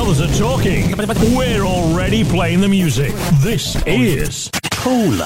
others are talking, we're already playing the music. This is Cola.